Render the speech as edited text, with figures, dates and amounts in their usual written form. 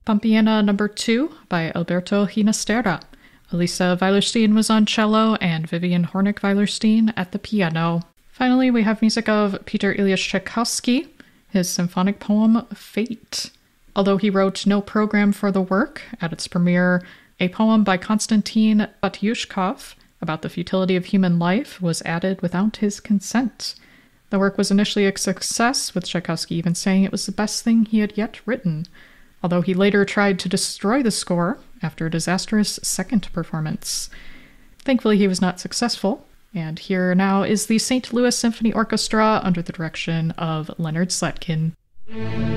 Pampiana No. 2 by Alberto Ginastera. Elisa Weilerstein was on cello and Vivian Hornick-Weilerstein at the piano. Finally, we have music of Peter Ilyich Tchaikovsky, his symphonic poem Fate. Although he wrote no program for the work, at its premiere, a poem by Konstantin Batyushkov about the futility of human life was added without his consent. The work was initially a success, with Tchaikovsky even saying it was the best thing he had yet written, although he later tried to destroy the score after a disastrous second performance. Thankfully, he was not successful, and here now is the St. Louis Symphony Orchestra under the direction of Leonard Slatkin.